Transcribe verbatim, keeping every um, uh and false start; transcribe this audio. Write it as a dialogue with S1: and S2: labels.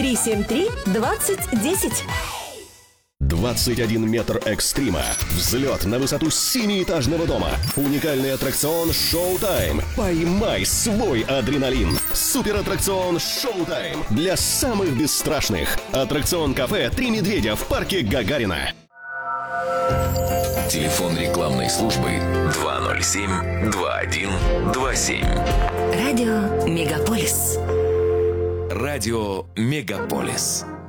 S1: три семь три двадцать десять.
S2: двадцать один метр экстрима. Взлет на высоту семиэтажного дома. Уникальный аттракцион «Шоу-тайм». Поймай свой адреналин. Суператтракцион «Шоу-тайм» для самых бесстрашных. Аттракцион-кафе «Три медведя» в парке Гагарина.
S3: Телефон рекламной службы два ноль семь два один два семь.
S1: Радио Мегаполис.
S3: Радио Мегаполис.